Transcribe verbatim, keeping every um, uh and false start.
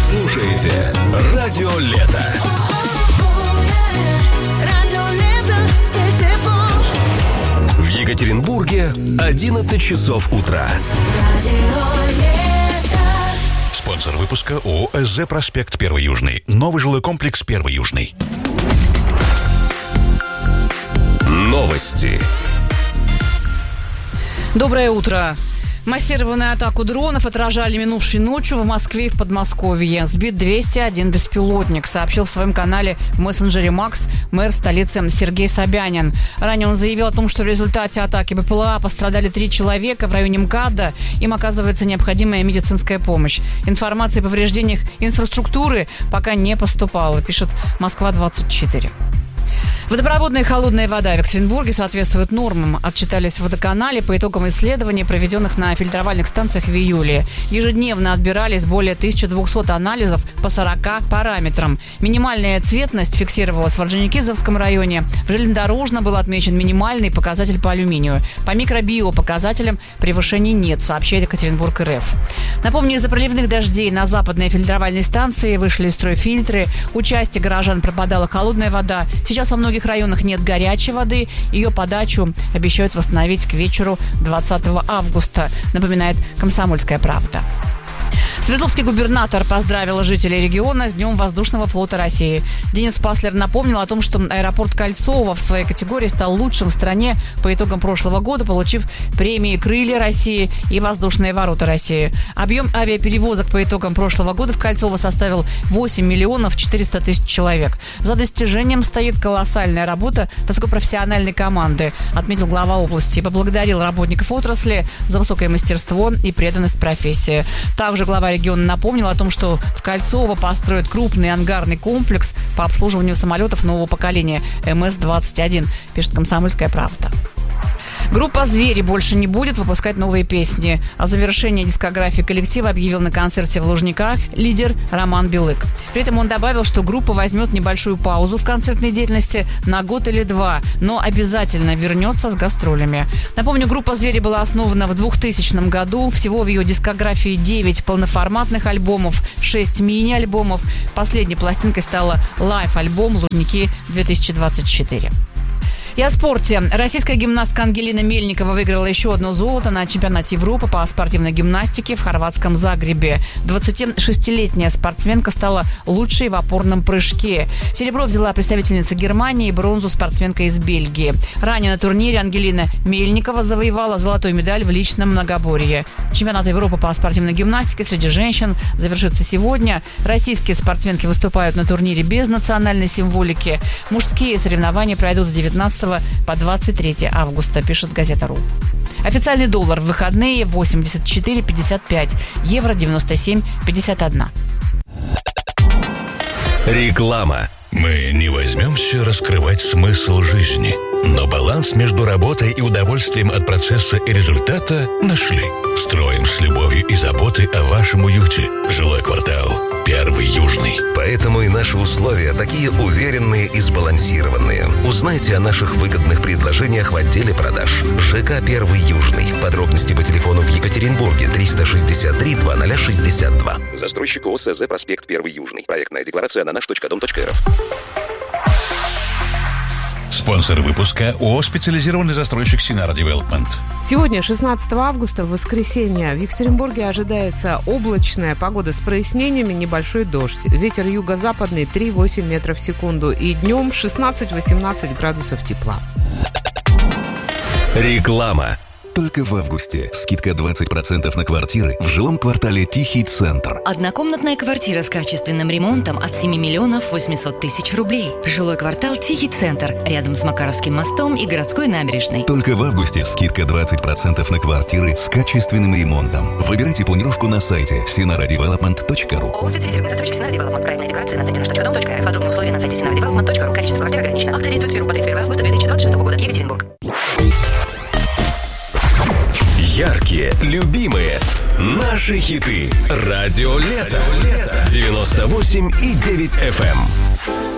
слушаете Радио Лето. В Екатеринбурге одиннадцать часов утра. Спонсор выпуска ООО «СЗ Проспект Первый Южный». Новый жилой комплекс Первый Южный. Новости. Доброе утро. Массированную атаку дронов отражали минувшей ночью в Москве и в Подмосковье. Сбит двести один беспилотник, сообщил в своем канале в мессенджере Макс мэр столицы Сергей Собянин. Ранее он заявил о том, что в результате атаки БПЛА пострадали три человека в районе МКАДа. Им оказывается необходимая медицинская помощь. Информации о повреждениях инфраструктуры пока не поступало, пишет Москва двадцать четыре. Водопроводная и холодная вода в Екатеринбурге соответствуют нормам, отчитались в водоканале по итогам исследований, проведенных на фильтровальных станциях в июле. Ежедневно отбирались более тысяча двести анализов по сорока параметрам. Минимальная цветность фиксировалась в Орджоникидзевском районе. В железнодорожном был отмечен минимальный показатель по алюминию. По микробиопоказателям превышений нет, сообщает Екатеринбург РФ. Напомню, из-за проливных дождей на западной фильтровальной станции вышли из строя фильтры. У части горожан пропадала холодная вода. Сейчас во многих районах нет горячей воды. Ее подачу обещают восстановить к вечеру двадцатого августа, напоминает «Комсомольская правда». Свердловский губернатор поздравил жителей региона с Днем воздушного флота России. Денис Паслер напомнил о том, что аэропорт Кольцово в своей категории стал лучшим в стране по итогам прошлого года, получив премии «Крылья России» и «Воздушные ворота России». Объем авиаперевозок по итогам прошлого года в Кольцово составил восемь миллионов четыреста тысяч человек. За достижением стоит колоссальная работа высокопрофессиональной команды, отметил глава области и поблагодарил работников отрасли за высокое мастерство и преданность профессии. Также глава региона напомнил о том, что в Кольцово построят крупный ангарный комплекс по обслуживанию самолетов нового поколения эм эс двадцать один, пишет «Комсомольская правда». Группа «Звери» больше не будет выпускать новые песни. О завершении дискографии коллектива объявил на концерте в Лужниках лидер Роман Белык. При этом он добавил, что группа возьмет небольшую паузу в концертной деятельности на год или два, но обязательно вернется с гастролями. Напомню, группа «Звери» была основана в двухтысячном году. Всего в ее дискографии девять полноформатных альбомов, шесть мини-альбомов. Последней пластинкой стала лайв-альбом «Лужники две тысячи двадцать четыре». И о спорте. Российская гимнастка Ангелина Мельникова выиграла еще одно золото на чемпионате Европы по спортивной гимнастике в хорватском Загребе. двадцатишестилетняя спортсменка стала лучшей в опорном прыжке. Серебро взяла представительница Германии, бронзу спортсменка из Бельгии. Ранее на турнире Ангелина Мельникова завоевала золотую медаль в личном многоборье. Чемпионат Европы по спортивной гимнастике среди женщин завершится сегодня. Российские спортсменки выступают на турнире без национальной символики. Мужские соревнования пройдут с девятнадцатого по двадцать третье августа, пишет газета.ру. Официальный доллар в выходные восемьдесят четыре пятьдесят пять, евро девяносто семь пятьдесят один. Реклама. Мы не возьмемся раскрывать смысл жизни, но баланс между работой и удовольствием от процесса и результата нашли. Строим с любовью и заботой о вашем уюте. Жилой квартал Первый Южный. Поэтому и наши условия такие уверенные и сбалансированные. Узнайте о наших выгодных предложениях в отделе продаж. ЖК Первый Южный. Подробности по телефону в Екатеринбурге триста шестьдесят три двадцать шестьдесят два. Застройщик ООО «СЗ Проспект Первый Южный». Проектная декларация на наш точка дом точка эр эф. Спонсор выпуска ООО «Специализированный застройщик Синара Девелопмент». Сегодня, шестнадцатого августа, в воскресенье, в Екатеринбурге ожидается облачная погода с прояснениями, небольшой дождь. Ветер юго-западный три-восемь метров в секунду. И днем шестнадцать-восемнадцать градусов тепла. Реклама. Только в августе скидка двадцать процентов на квартиры в жилом квартале «Тихий центр». Однокомнатная квартира с качественным ремонтом от семи миллионов восемьсот тысяч рублей. Жилой квартал «Тихий центр» рядом с Макаровским мостом и городской набережной. Только в августе скидка двадцать процентов на квартиры с качественным ремонтом. Выбирайте планировку на сайте синара девелопмент точка ру. ООО «Специализированный застройщик Синара Девелопмент». Проектная декларация на сайте наш точка дом точка эр эф. Подробные условия на сайте синара девелопмент точка ру. Количество квартир ограничено. Акция действует с первого по тридцать первое августа две тысячи двадцать шестого года. Екатеринбург. Яркие, любимые, наши хиты. Радио Лето. девяносто восемь и девять эф эм.